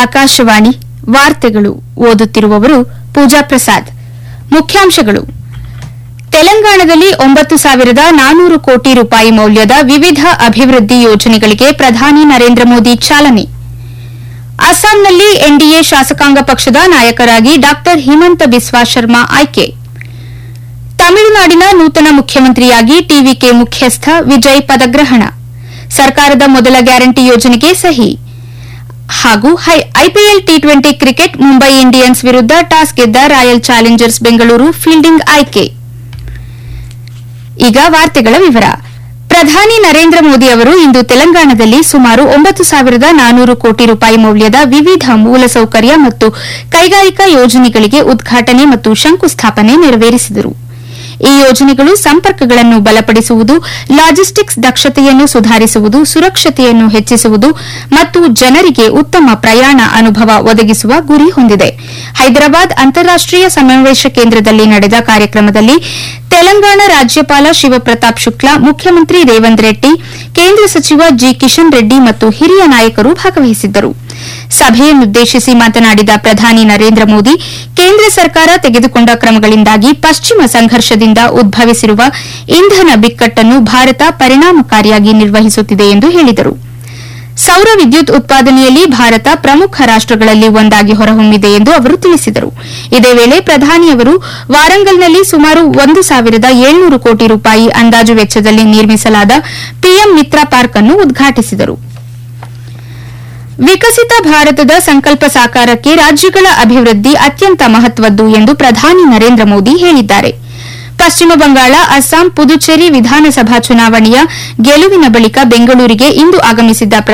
ಆಕಾಶವಾಣಿ ವಾರ್ತೆಗಳು ಓದುತ್ತಿರುವವರು ಪೂಜಾ ಪ್ರಸಾದ್. ಮುಖ್ಯಾಂಶಗಳು. ತೆಲಂಗಾಣದಲ್ಲಿ 9,400 ಕೋಟಿ ರೂಪಾಯಿ ಮೌಲ್ಯದ ವಿವಿಧ ಅಭಿವೃದ್ಧಿ ಯೋಜನೆಗಳಿಗೆ ಪ್ರಧಾನಿ ನರೇಂದ್ರ ಮೋದಿ ಚಾಲನೆ. ಅಸ್ಸಾಂನಲ್ಲಿ ಎನ್ಡಿಎ ಶಾಸಕಾಂಗ ಪಕ್ಷದ ನಾಯಕರಾಗಿ ಡಾ ಹಿಮಂತ ಬಿಸ್ವಾ ಶರ್ಮಾ ಆಯ್ಕೆ. ತಮಿಳುನಾಡಿನ ನೂತನ ಮುಖ್ಯಮಂತ್ರಿಯಾಗಿ ಟಿವಿಕೆ ಮುಖ್ಯಸ್ಥ ವಿಜಯ್ ಪದಗ್ರಹಣ. ಸರ್ಕಾರದ ಮೊದಲ ಗ್ಯಾರಂಟಿ ಯೋಜನೆಗೆ ಸಹಿ. ಹಾಗೂ IPL T20 cricket Mumbai Indians ವಿರುದ್ಧ ಟಾಸ್ ಗೆದ್ದ ರಾಯಲ್ ಚಾಲೆಂಜರ್ಸ್ ಬೆಂಗಳೂರು ಫೀಲ್ಡಿಂಗ್ ಆಯ್ಕೆ. ಈಗ ವಾರ್ತೆಗಳ ವಿವರ. ಪ್ರಧಾನಿ ನರೇಂದ್ರ ಮೋದಿ ಅವರು ಇಂದು ತೆಲಂಗಾಣದಲ್ಲಿ ಸುಮಾರು 9,400 ಕೋಟಿ ರೂಪಾಯಿ ಮೌಲ್ಯದ ವಿವಿಧ ಮೂಲಸೌಕರ್ಯ ಮತ್ತು ಕೈಗಾರಿಕಾ ಯೋಜನೆಗಳಿಗೆ ಉದ್ಘಾಟನೆ ಮತ್ತು ಶಂಕುಸ್ಥಾಪನೆ ನೆರವೇರಿಸಿದರು. ಈ ಯೋಜನೆಗಳು ಸಂಪರ್ಕಗಳನ್ನು ಬಲಪಡಿಸುವುದು, ಲಾಜಿಸ್ಟಿಕ್ಸ್ ದಕ್ಷತೆಯನ್ನು ಸುಧಾರಿಸುವುದು, ಸುರಕ್ಷತೆಯನ್ನು ಹೆಚ್ಚಿಸುವುದು ಮತ್ತು ಜನರಿಗೆ ಉತ್ತಮ ಪ್ರಯಾಣ ಅನುಭವ ಒದಗಿಸುವ ಗುರಿ ಹೊಂದಿದೆ. ಹೈದರಾಬಾದ್ ಅಂತಾರಾಷ್ಟೀಯ ಸಮಾವೇಶ ಕೇಂದ್ರದಲ್ಲಿ ನಡೆದ ಕಾರ್ಯಕ್ರಮದಲ್ಲಿ ತೆಲಂಗಾಣ ರಾಜ್ಯಪಾಲ ಶಿವಪ್ರತಾಪ್ ಶುಕ್ಲಾ, ಮುಖ್ಯಮಂತ್ರಿ ರೇವಂತ್ ರೆಡ್ಡಿ, ಕೇಂದ್ರ ಸಚಿವ ಜಿ ಕಿಶನ್ ರೆಡ್ಡಿ ಮತ್ತು ಹಿರಿಯ ನಾಯಕರು ಭಾಗವಹಿಸಿದ್ದರು. ಸಭೆಯನ್ನುದ್ದೇಶಿಸಿ ಮಾತನಾಡಿದ ಪ್ರಧಾನಿ ನರೇಂದ್ರ ಮೋದಿ, ಕೇಂದ್ರ ಸರ್ಕಾರ ತೆಗೆದುಕೊಂಡ ಕ್ರಮಗಳಿಂದಾಗಿ ಪಶ್ಚಿಮ ಸಂಘರ್ಷದಿಂದ ಉದ್ಭವಿಸಿರುವ ಇಂಧನ ಬಿಕ್ಕಟ್ಟನ್ನು ಭಾರತ ಪರಿಣಾಮಕಾರಿಯಾಗಿ ನಿರ್ವಹಿಸುತ್ತಿದೆ ಎಂದು ಹೇಳಿದರು. ಸೌರ ವಿದ್ಯುತ್ ಉತ್ಪಾದನೆಯಲ್ಲಿ ಭಾರತ ಪ್ರಮುಖ ರಾಷ್ಟಗಳಲ್ಲಿ ಒಂದಾಗಿ ಹೊರಹೊಮ್ಮಿದೆ ಎಂದು ಅವರು ತಿಳಿಸಿದರು. ಇದೇ ವೇಳೆ ಪ್ರಧಾನಿಯವರು ವಾರಂಗಲ್ನಲ್ಲಿ ಸುಮಾರು 1,700 ಕೋಟಿ ರೂಪಾಯಿ ಅಂದಾಜು ವೆಚ್ಚದಲ್ಲಿ ನಿರ್ಮಿಸಲಾದ ಪಿಎಂ ಮಿತ್ರ ಪಾರ್ಕ್ ಅನ್ನು ಉದ್ಘಾಟಿಸಿದರು. ವಿಕಸಿತ ಭಾರತದ ಸಂಕಲ್ಪ ಸಾಕಾರಕ್ಕೆ ರಾಜ್ಯಗಳ ಅಭಿವೃದ್ಧಿ ಅತ್ಯಂತ ಮಹತ್ವದ್ದು ಎಂದು ಪ್ರಧಾನಿ ನರೇಂದ್ರ ಮೋದಿ ಹೇಳಿದ್ದಾರೆ. ಪಶ್ಚಿಮ ಬಂಗಾಳ, ಅಸ್ಸಾಂ, ಪುದುಚೇರಿ ವಿಧಾನಸಭಾ ಚುನಾವಣೆಯ ಗೆಲುವಿನ ಬಳಿಕ ಬೆಂಗಳೂರಿಗೆ ಇಂದು ಆಗಮಿಸಿದ್ದ